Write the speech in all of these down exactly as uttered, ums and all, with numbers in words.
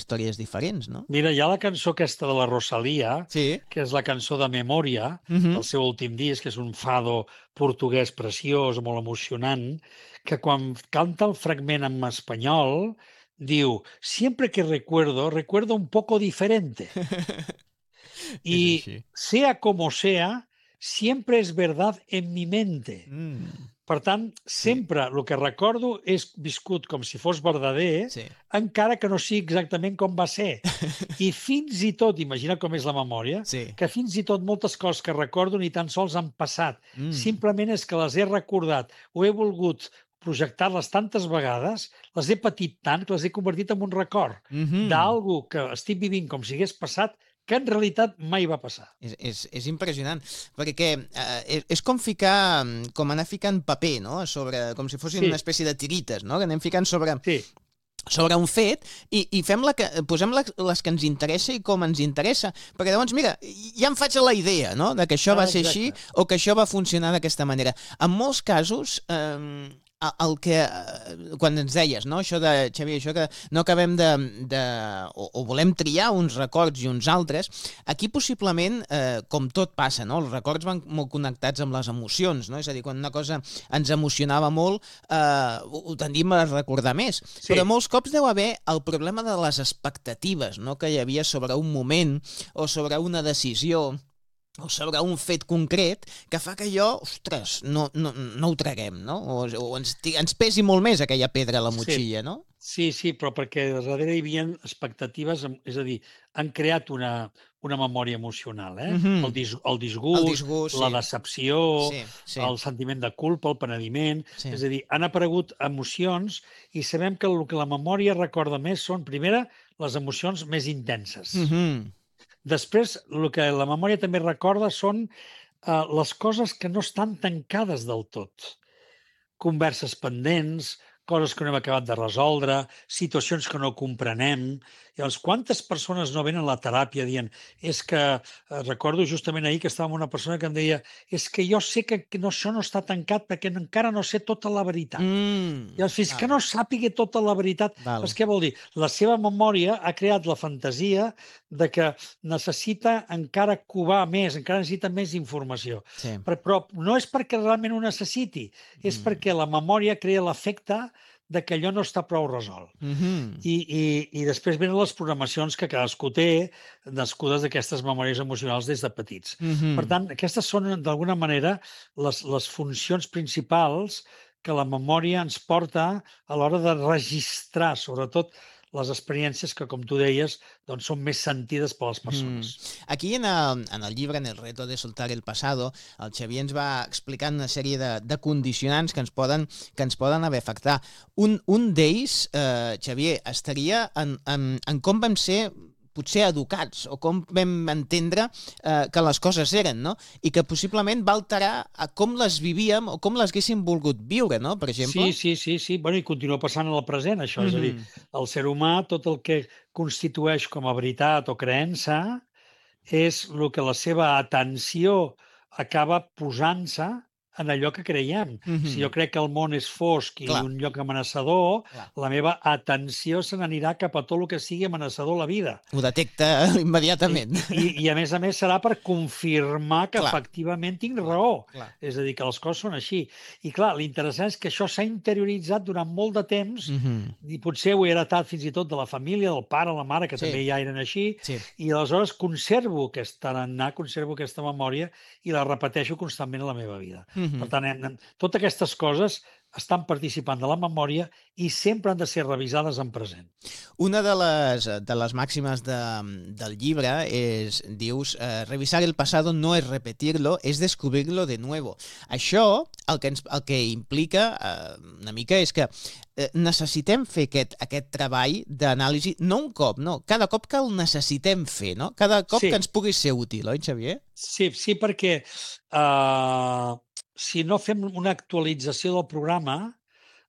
històries diferents, no? Mira, hi ha la cançó aquesta de la Rosalía, Sí. que és la cançó de Memòria, del seu últim disc, que és un fado portuguès preciós, molt emocionant, que quan canta el fragment en espanyol, diu, siempre que recuerdo, recuerdo un poco diferente. És Y així. sea como sea, siempre es verdad en mi mente. Mm. Per tant, sempre el que recordo és viscut com si fos verdader, Sí. encara que no sigui exactament com va ser. I fins i tot, imagina com és la memòria, Sí. que fins i tot moltes coses que recordo ni tan sols han passat. Mm. Simplement és que les he recordat o he volgut projectar-les tantes vegades, les he patit tant que les he convertit en un record Mhm. d'algú que estic vivint com si hagués passat, que en realitat mai va passar. És, és, és impressionant, perquè eh, és, és com ficar, com anar ficant paper, no?, sobre, com si fossin Sí. una espècie de tirites, no?, que anem ficant sobre, Sí, sobre un fet i, i fem la que, posem les, les que ens interessa i com ens interessa, perquè llavors, mira, ja em faig la idea, no?, de que això Ah, va ser exacte. així o que això va funcionar d'aquesta manera. En molts casos, eh, el que, quan ens deies, no?, això de, Xavier, això que no acabem de, de o, o volem triar uns records i uns altres, aquí possiblement, eh, com tot passa, no?, els records van molt connectats amb les emocions, no?, és a dir, quan una cosa ens emocionava molt, eh, ho, ho tendim a recordar més, Sí. però molts cops deu haver el problema de les expectatives, no?, que hi havia sobre un moment o sobre una decisió o sobre un fet concret que fa que allò, ostres, no, no, no ho traguem, no? O, o ens, ens pesi molt més aquella pedra a la motxilla, no? Sí, sí, però perquè darrere hi havia expectatives, em- és a dir, han creat una, una memòria emocional, eh? Mhm. El, dis, el El disgust, disgust, la sí. decepció, Sí, sí. el sentiment de culpa, el penediment... Sí. És a dir, han aparegut emocions i sabem que el que la memòria recorda més són, primera, les emocions més intenses. Mhm. Després, el que la memòria també recorda són eh, les coses que no estan tancades del tot. Converses pendents, coses que no hem acabat de resoldre, situacions que no comprenem. Llavors, quantes persones no venen a la teràpia dient és que, eh, recordo justament ahir que estava amb una persona que em deia és que jo sé que, que no, això no està tancat perquè no- encara no sé tota la veritat. Mm. I fins que Val. no sàpiga tota la veritat, Val. doncs què vol dir? La seva memòria ha creat la fantasia de que necessita encara covar més, encara necessita més informació. Sí. Però, però no és perquè realment ho necessiti, és Mm. perquè la memòria crea l'efecte de que allò no està prou resolt. Mhm. I, i, I després venen les programacions que cadascú té, nascudes d'aquestes memòries emocionals des de petits. Mhm. Per tant, aquestes són, d'alguna manera, les, les funcions principals que la memòria ens porta a l'hora de registrar, sobretot, les experiències que, com tu deies, doncs són més sentides per les persones. Mm. Aquí en el, en el llibre, en el reto de soltar el pasado, el Xavier ens va explicant una sèrie de, de condicionants que ens poden, que ens poden haver afectar. Un, un d'ells, eh, Xavier, estaria en, en, en com vam ser potser educats, o com vam entendre eh, que les coses eren, no? I que possiblement va alterar a com les vivíem o com les haguéssim volgut viure, no? Per exemple. Sí, sí, sí, sí. Bueno, i continua passant en el present, això. És a dir, Mhm. el ser humà, tot el que constitueix com a veritat o creença, és el que la seva atenció acaba posant-se en allò que creiem. Mhm. Si jo crec que el món és fosc i Clar. un lloc amenaçador, Clar. la meva atenció se n'anirà cap a tot el que sigui amenaçador a la vida. Ho detecta immediatament. I, i a més a més serà per confirmar que Clar. efectivament tinc raó. Clar. És a dir, que les coses són així. I clar, l'interessant és que això s'ha interioritzat durant molt de temps Mhm. i potser ho he heretat fins i tot de la família, del pare, la mare, que Sí. també ja eren així, Sí. i aleshores conservo aquest tarannà, conservo aquesta memòria i la repeteixo constantment a la meva vida. Mhm. Per tant, hem, hem- totes aquestes coses estan participant de la memòria i sempre han de ser revisades en present. Una de les, de les màximes de, del llibre és, dius, eh, revisar el pasado no es repetirlo, es descubrirlo de nuevo. Això el que, ens, el que implica eh, una mica és que eh, necessitem fer aquest, aquest treball d'anàlisi, no un cop, no, cada cop que el necessitem fer, no? Cada cop Sí. que ens pugui ser útil, oi, Xavier? Sí, sí, perquè uh, si no fem una actualització del programa,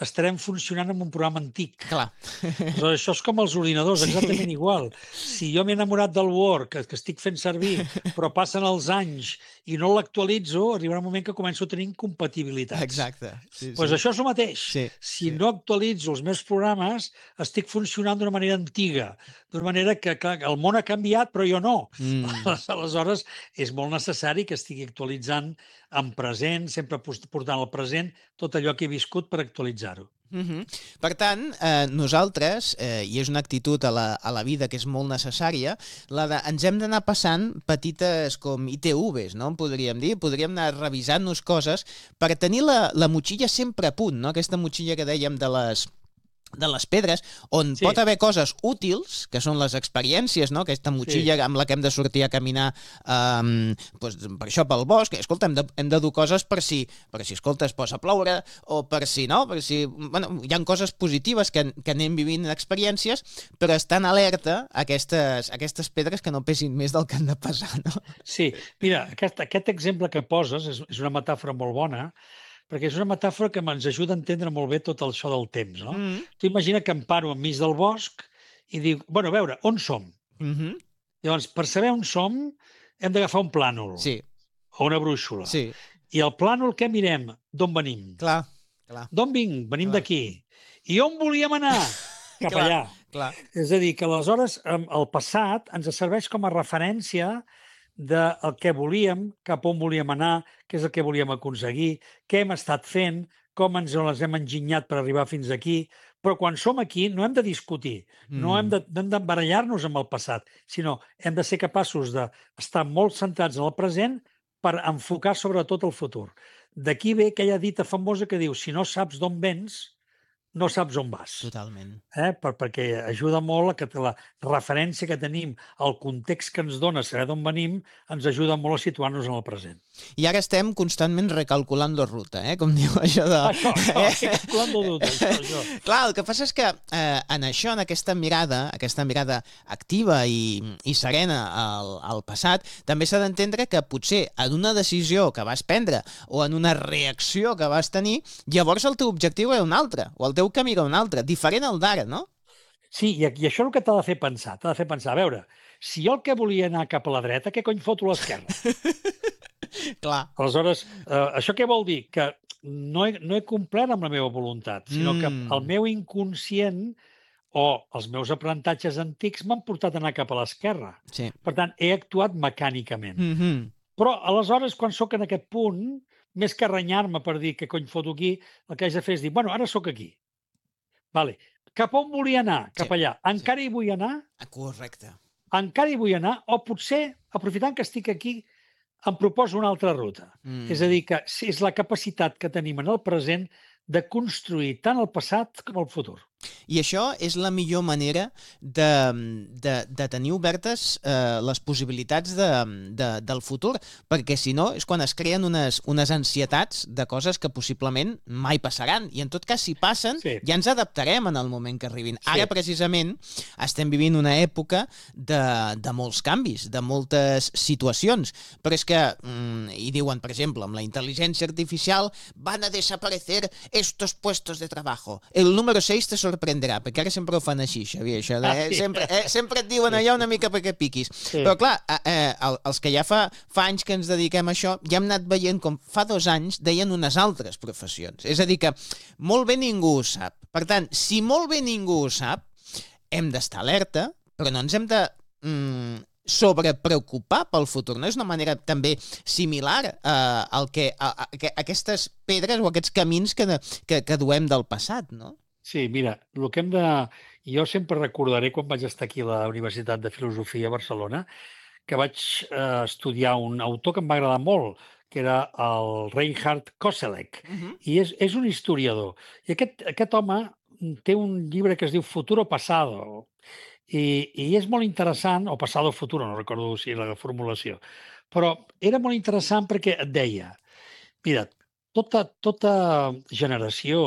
estarem funcionant amb un programa antic. Clar. Aleshores, això és com els ordinadors, exactament igual. Si jo m'he enamorat del Word, que, que estic fent servir, però passen els anys i no l'actualitzo, arribarà un moment que començo a tenir incompatibilitats. Exacte. Sí, pues sí. això és el mateix. Sí, si sí. no actualitzo els meus programes, estic funcionant d'una manera antiga, d'una manera que, clar, el món ha canviat, però jo no. Mm. Aleshores, és molt necessari que estigui actualitzant en present, sempre portant al present tot allò que he viscut per actualitzar-ho. Uh-huh. Per tant, eh, nosaltres, eh, i és una actitud a la, a la vida que és molt necessària, la de, ens hem d'anar passant petites com I T Vs, no? Podríem dir, podríem anar revisant-nos coses per tenir la, la motxilla sempre a punt, no? Aquesta motxilla que dèiem de les de les pedres, on sí. pot haver coses útils, que són les experiències, no? Aquesta motxilla sí. amb la que hem de sortir a caminar um, pues, per això pel bosc. Escolta, hem de, hem de dur coses per si, per si, escolta, es posa a ploure, o per si, no? Per si, bueno, hi ha coses positives que, que anem vivint experiències, però estan alerta aquestes, aquestes pedres que no pesin més del que han de pesar, no? Sí, mira, aquest, aquest exemple que poses és, és una metàfora molt bona, perquè és una metàfora que ens ajuda a entendre molt bé tot això del temps, no? Mm. Tu imagina que em paro enmig del bosc i dic, bueno, a veure, on som? Mm-hmm. Llavors, per saber on som, hem d'agafar un plànol. Sí. O una brúixola. Sí. I el plànol què mirem? D'on venim? Clar, clar. D'on vinc? Venim d'aquí. I on volíem anar? Cap clar, allà. Clar. És a dir, que aleshores el passat ens serveix com a referència del que volíem, cap on volíem anar, què és el que volíem aconseguir, què hem estat fent, com ens les hem enginyat per arribar fins aquí. Però quan som aquí no hem de discutir, mm. no hem d'embarallar-nos amb el passat, sinó hem de ser capaços d'estar molt centrats en el present per enfocar sobretot el futur. D'aquí ve aquella dita famosa que diu, si no saps d'on vens, no saps on vas. Totalment. Eh? Per, perquè ajuda molt a que la referència que tenim, el context que ens dona saber d'on venim, ens ajuda molt a situar-nos en el present. I ara estem constantment recalculant la ruta, eh? Com diu això de... Això, això, eh? recalculant la ruta, això, això. Clar, el que passa és que eh, en això, en aquesta mirada, aquesta mirada activa i, i serena al, al passat, també s'ha d'entendre que potser en una decisió que vas prendre o en una reacció que vas tenir, llavors el teu objectiu era un altre, o el teu camí era un altre, diferent al d'ara, no? Sí, i, i això és el que t'ha de fer pensar. T'ha de fer pensar, a veure, si jo el que volia anar cap a la dreta, què cony foto a l'esquerra? Clar. Aleshores, eh, això què vol dir? Que no he, no he complert amb la meva voluntat, sinó mm. que el meu inconscient o els meus aprenentatges antics m'han portat a anar cap a l'esquerra. Sí. Per tant, he actuat mecànicament. Mm-hmm. Però, aleshores, quan sóc en aquest punt, més que renyar-me per dir que cony foto aquí, el que haig de fer és dir, bueno, ara sóc aquí. Vale. Cap on volia anar? Cap sí. allà. Encara hi vull anar? Correcte. Encara hi vull anar? O potser, aprofitant que estic aquí, em proposo una altra ruta. Mm. És a dir, que és la capacitat que tenim en el present de construir tant el passat com el futur. I això és la millor manera de, de, de tenir obertes eh, les possibilitats de, de, del futur, perquè si no és quan es creen unes, unes ansietats de coses que possiblement mai passaran, i en tot cas si passen sí. ja ens adaptarem en el moment que arribin. Sí. Ara precisament estem vivint una època de, de molts canvis, de moltes situacions, però és que, mm, i diuen per exemple, amb la intel·ligència artificial van a desaparecer estos puestos de trabajo, el número seis te sorprenderà, perquè ara sempre ho fan així, Xavier, això de, eh, sempre, eh, sempre et diuen allà una mica perquè piquis. Sí. Però clar, eh, eh, els que ja fa, fa anys que ens dediquem a això, ja hem anat veient com fa dos anys deien unes altres professions. És a dir que molt bé ningú ho sap. Per tant, si molt bé ningú ho sap, hem d'estar alerta, però no ens hem de mm, sobrepreocupar pel futur. No és una manera també similar eh, al que, a, a, a aquestes pedres o aquests camins que, que, que duem del passat, no? Sí, mira, el que hem de... Jo sempre recordaré quan vaig estar aquí a la Universitat de Filosofia a Barcelona que vaig eh, estudiar un autor que em va agradar molt, que era el Reinhard Koselleck, uh-huh. i és, és un historiador. I aquest, aquest home té un llibre que es diu Futuro Pasado, i, i és molt interessant, o Pasado Futuro, no recordo si la formulació, però era molt interessant perquè et deia, mira, tota, tota generació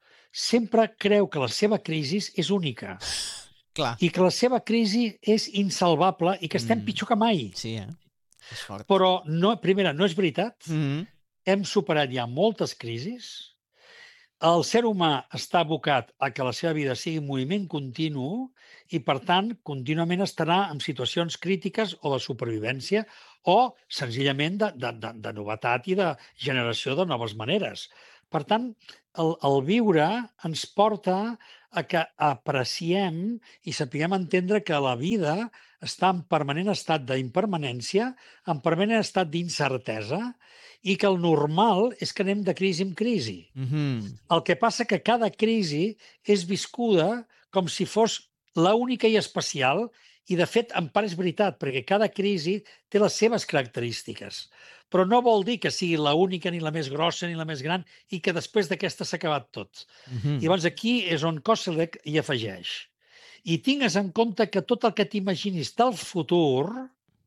sempre creu que la seva crisi és única. Clar. I que la seva crisi és insalvable i que estem mm. pitjor que mai. Sí, eh? És fort. Però, no, primera, no és veritat. Mm-hmm. Hem superat ja moltes crisis. el ser humà està abocat a que la seva vida sigui en moviment continu i, per tant, contínuament estarà en situacions crítiques o de supervivència o, senzillament, de, de, de, de novetat i de generació de noves maneres. Per tant, el, el viure ens porta a que apreciem i sapiguem entendre que la vida està en permanent estat d'impermanència, en permanent estat d'incertesa, i que el normal és que anem de crisi en crisi. Mm-hmm. El que passa que cada crisi és viscuda com si fos l'única i especial, i de fet en part és veritat, perquè cada crisi té les seves característiques. Però no vol dir que sigui l'única, ni la més grossa, ni la més gran, i que després d'aquesta s'ha acabat tot. Mm-hmm. I llavors aquí és on Koselleck hi afegeix. I tingues en compte que tot el que t'imaginis del futur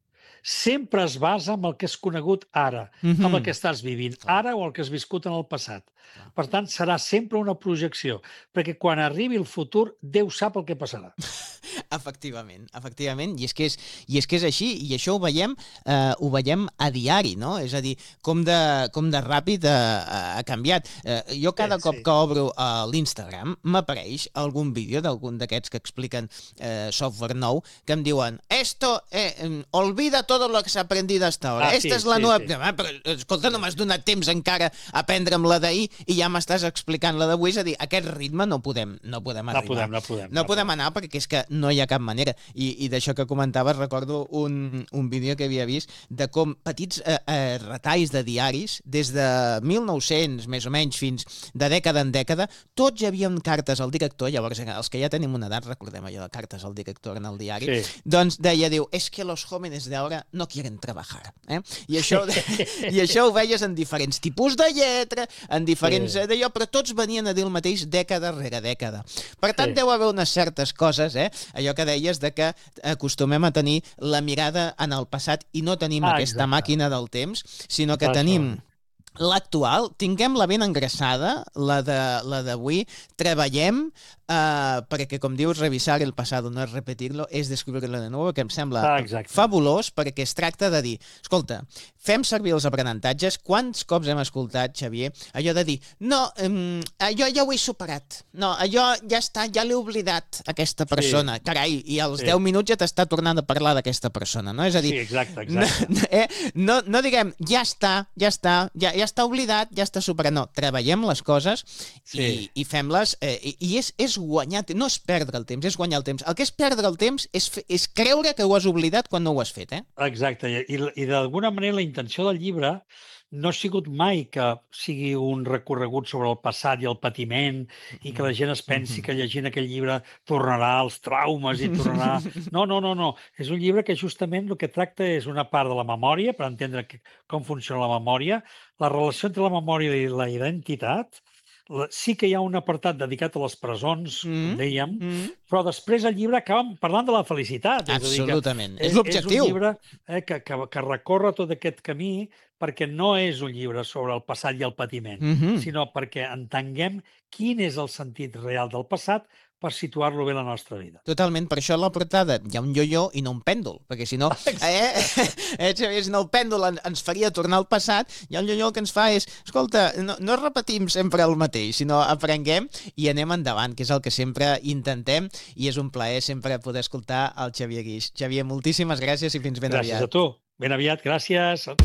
sempre es basa en el que és conegut ara, Mm-hmm. amb el que estàs vivint ara o el que has viscut en el passat. Per tant, serà sempre una projecció, perquè quan arribi el futur, Déu sap el que passarà. Efectivament, efectivament, i és que és, i és, que és així, i això ho veiem, eh, ho veiem a diari, no? És a dir, com de, com de ràpid ha, ha canviat. Eh, jo cada Sí, cop sí. que obro uh, l'Instagram m'apareix algun vídeo d'algun d'aquests que expliquen eh, software nou, que em diuen esto, eh, olvida todo lo que s'ha aprendido hasta ahora, Ah, esta sí, és la sí, nova... sí. Ah, però, escolta, no m'has donat temps encara a aprendre'm la d'ahir i ja m'estàs explicant la d'avui, és a dir, aquest ritme no podem, no podem No arribar. podem, no podem. No podem anar perquè és que no hi ha cap manera. I, i d'això que comentaves, recordo un, un vídeo que havia vist de com petits eh, eh, retalls de diaris, des de mil nou-cents, més o menys, fins de dècada en dècada, tots hi havia cartes al director, llavors els que ja tenim una edat, recordem allò de cartes al director en el diari, Sí. doncs deia, diu, és que los jóvenes de ahora no quieren trabajar. Eh? I, això, I això ho veies en diferents tipus de lletra, en diferents Sí. eh, d'allò, però tots venien a dir el mateix dècada rere dècada. Per tant, Sí. deu haver unes certes coses, eh? Allò que deies de que acostumem a tenir la mirada en el passat i no tenim Ah, aquesta exacte. màquina del temps, sinó que Això. tenim l'actual, tinguem-la ben engraçada, la de la d'avui, treballem, eh, perquè, com dius, revisar el passat no és repetir-lo, és descobrir-lo de nou, que em sembla Ah, exacte. fabulós, perquè es tracta de dir, escolta, fem servir els aprenentatges, quants cops hem escoltat, Xavier, allò de dir, no, um, allò ja ho he superat, no, allò ja està, ja l'he oblidat, aquesta persona, sí. Carai, i als Sí. deu minuts ja t'està tornant a parlar d'aquesta persona, no? És a dir, Sí, exacte, no, exacte. eh, no, no diguem, ja està, ja està, ja, ja està oblidat, ja està superat. No, treballem les coses Sí. i, i fem-les, eh, i, i és, és guanyar, no és perdre el temps, és guanyar el temps. El que és perdre el temps és, fe, és creure que ho has oblidat quan no ho has fet, eh? Exacte, i, i d'alguna manera la intenció del llibre no ha sigut mai que sigui un recorregut sobre el passat i el patiment i que la gent es pensi que llegint aquell llibre tornarà als traumes i tornarà... No, no, no, no. És un llibre que justament el que tracta és una part de la memòria, per entendre que, com funciona la memòria, la relació entre la memòria i la identitat. La, sí que hi ha un apartat dedicat a les presons, mm -hmm. com dèiem, mm -hmm. però després el llibre acaba parlant de la felicitat. Absolutament. És, a dir que és l'objectiu. És un llibre eh, que, que, que recorre tot aquest camí perquè no és un llibre sobre el passat i el patiment, Mm -hmm. sinó perquè entenguem quin és el sentit real del passat per situar-lo bé a la nostra vida. Totalment, per això a la portada hi ha un yo-yo i no un pèndol, perquè si no, eh, eh, si no el pèndol ens faria tornar al passat, i el yo-yo el que ens fa és, escolta, no, no repetim sempre el mateix, sinó aprenguem i anem endavant, que és el que sempre intentem, i és un plaer sempre poder escoltar el Xavier Guix. Xavier, moltíssimes gràcies i fins ben gràcies aviat. Gràcies a tu. Ben aviat, gràcies.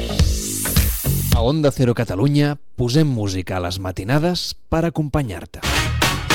A Onda Cero Catalunya posem música a les matinades per acompanyar-te.